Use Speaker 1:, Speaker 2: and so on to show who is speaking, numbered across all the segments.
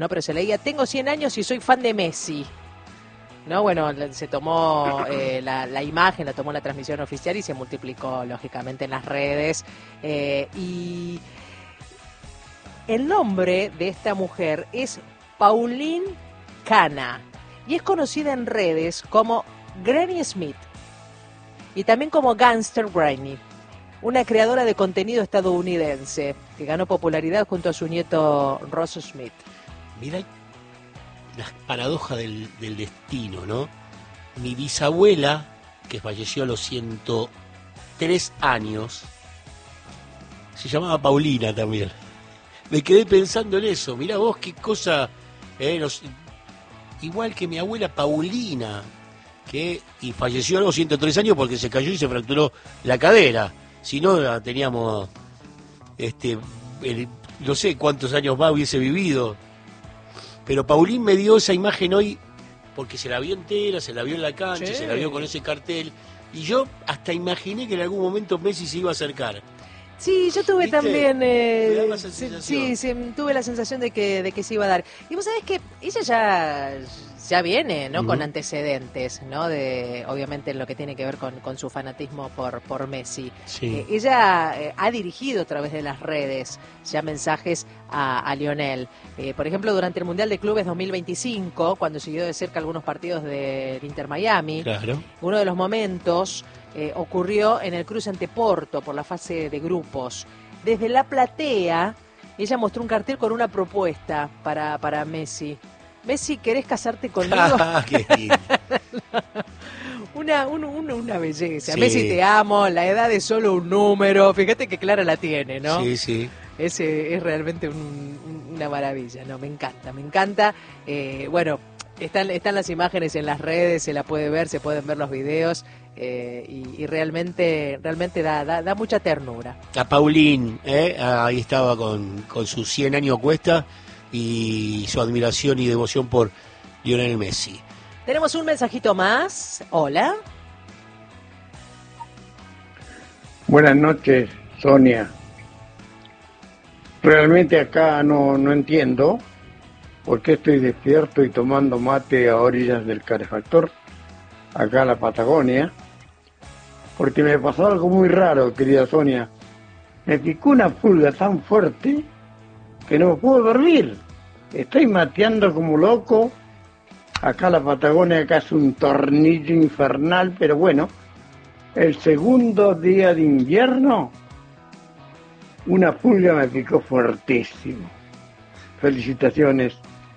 Speaker 1: ¿no? Pero se leía, tengo 100 años y soy fan de Messi. ¿No? Bueno, se tomó la imagen, la tomó la transmisión oficial y se multiplicó, lógicamente, en las redes. Y el nombre de esta mujer es Pauline Cana y es conocida en redes como Granny Smith y también como Gangster Granny, una creadora de contenido estadounidense que ganó popularidad junto a su nieto Ross Smith.
Speaker 2: Mirá la paradoja del destino, ¿no? Mi bisabuela, que falleció a los 103 años, se llamaba Paulina también. Me quedé pensando en eso. Mirá vos qué cosa, igual que mi abuela Paulina, y falleció a los 103 años porque se cayó y se fracturó la cadera. Si no, teníamos, no sé cuántos años más hubiese vivido. Pero Paulín me dio esa imagen hoy porque se la vio entera, se la vio en la cancha, sí, se la vio con ese cartel. Y yo hasta imaginé que en algún momento Messi se iba a acercar.
Speaker 1: Sí, yo tuve, ¿viste?, también,
Speaker 2: sí,
Speaker 1: tuve la sensación de que se iba a dar. Y vos sabés que ella ya viene, ¿no? Con antecedentes, ¿no? De, obviamente, en lo que tiene que ver con su fanatismo por Messi.
Speaker 2: Sí.
Speaker 1: Ella ha dirigido a través de las redes ya mensajes a Lionel. Por ejemplo, durante el Mundial de Clubes 2025, cuando siguió de cerca algunos partidos del Inter Miami,
Speaker 2: claro,
Speaker 1: uno de los momentos ocurrió en el cruce ante Porto por la fase de grupos. Desde la platea, ella mostró un cartel con una propuesta para Messi. Messi, ¿querés casarte conmigo?
Speaker 2: ¡Qué lindo!
Speaker 1: Una belleza.
Speaker 2: Sí.
Speaker 1: Messi, te amo, la edad es solo un número. Fíjate que Clara la tiene, ¿no?
Speaker 2: Sí, sí.
Speaker 1: Es realmente una maravilla, ¿no? Me encanta. Bueno, están las imágenes en las redes, se la puede ver, se pueden ver los videos. Y realmente da mucha ternura.
Speaker 2: A Paulín, ahí estaba con sus 100 años cuesta y su admiración y devoción por Lionel Messi.
Speaker 1: Tenemos un mensajito más. Hola.
Speaker 3: Buenas noches, Sonia. Realmente acá no entiendo por qué estoy despierto y tomando mate a orillas del calefactor, acá en la Patagonia, porque me pasó algo muy raro, querida Sonia. Me picó una pulga tan fuerte que no puedo dormir. Estoy mateando como loco. Acá la Patagonia acá es un tornillo infernal, pero bueno, el segundo día de invierno, una pulga me picó fuertísimo. Felicitaciones.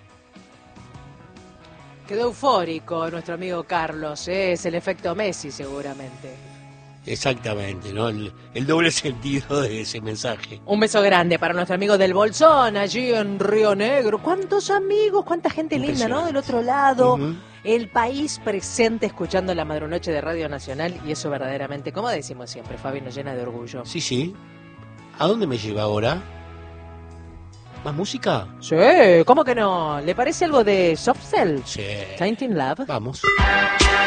Speaker 1: Quedó eufórico nuestro amigo Carlos, es el efecto Messi seguramente.
Speaker 2: Exactamente, ¿no? El doble sentido de ese mensaje.
Speaker 1: Un beso grande para nuestro amigo del Bolsón, allí en Río Negro. ¿Cuántos amigos? ¿Cuánta gente linda, no? Del otro lado. El país presente escuchando la madrunoche de Radio Nacional. Y eso verdaderamente, como decimos siempre, Fabi, nos llena de orgullo.
Speaker 2: Sí, sí. ¿A dónde me lleva ahora? ¿Más música?
Speaker 1: Sí, ¿cómo que no? ¿Le parece algo de Soft Cell?
Speaker 2: Sí.
Speaker 1: Tainted Love.
Speaker 2: Vamos.